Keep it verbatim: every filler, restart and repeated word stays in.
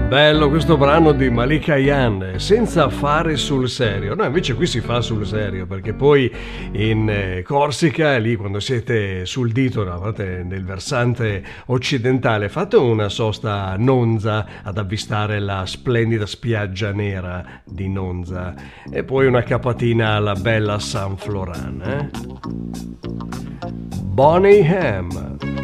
Bello questo brano di Malika Ayane, senza fare sul serio. No, invece qui si fa sul serio, perché poi in eh, Corsica, lì quando siete sul dito, no, fate nel versante occidentale, fate una sosta a Nonza ad avvistare la splendida spiaggia nera di Nonza e poi una capatina alla bella San Floran. Eh? Bonnie M.